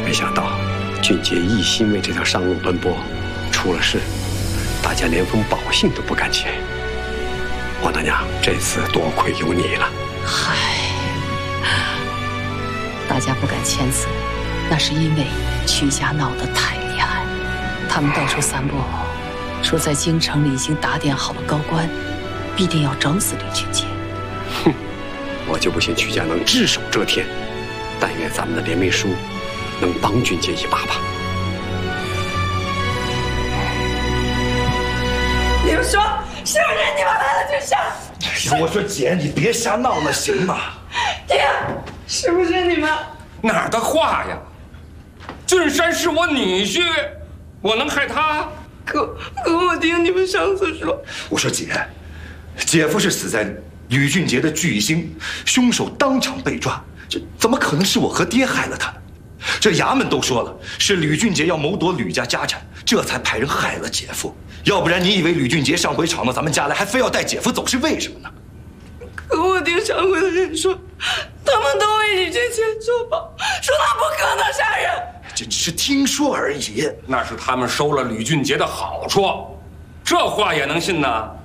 没想到俊杰一心为这条商路奔波，出了事，大家连封保信都不敢签。王大娘，这次多亏有你了。 嗨，大家不敢签字，那是因为曲家闹得太厉害，他们到处散播，说在京城里已经打点好了高官，必定要整死吕俊杰。 哼，我就不信曲家能只手遮天。但愿咱们的联盟书能帮俊杰一把吧。 你们说是不是你们来了俊山？ 哎呀，我说姐，你别瞎闹了，行吗？ 爹，是不是你们？ 哪儿的话呀！俊山是我女婿，我能害他？ 可我听你们上次说， 我说姐，姐夫是死在吕俊杰的巨星，凶手当场被抓，这怎么可能是我和爹害了他呢？这衙门都说了，是吕俊杰要谋夺吕家家产，这才派人害了姐夫。要不然你以为吕俊杰上回闯到咱们家来，还非要带姐夫走，是为什么呢？ 可我听上回的人说，他们都为吕俊杰作保，说他不可能杀人。 这只是听说而已。 那是他们收了吕俊杰的好处，这话也能信呢？